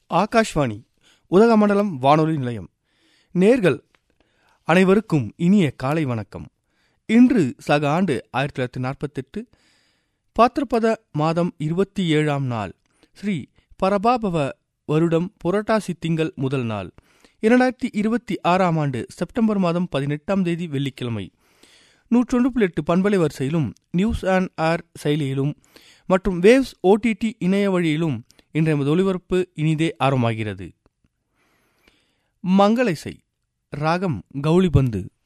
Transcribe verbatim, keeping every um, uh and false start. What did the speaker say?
ஆகாஷ்வாணி உதகமண்டலம் வானொலி நிலையம். நேர்கள் அனைவருக்கும் இனிய காலை வணக்கம். இன்று சக ஆண்டு ஆயிரத்தி தொள்ளாயிரத்தி நாற்பத்தி எட்டு பாத்திரபத மாதம் இருபத்தி ஏழாம் நாள், ஸ்ரீ பரபாபவ வருடம் புரட்டாசி திங்கள் முதல் நாள், இரண்டாயிரத்தி இருபத்தி ஆறாம் ஆண்டு செப்டம்பர் மாதம் பதினெட்டாம் தேதி வெள்ளிக்கிழமை. நூற்றொன்று புள்ளி எட்டு பண்பலை வரிசையிலும், நியூஸ் அண்ட் ஏர் செயலியிலும் மற்றும் வேவ்ஸ் ஓடிடி இணைய வழியிலும் இன்றைய ஒலிபரப்பு இனிதே ஆரம்பமாகிறது. மங்கள இசை ராகம் கௌளிபந்து.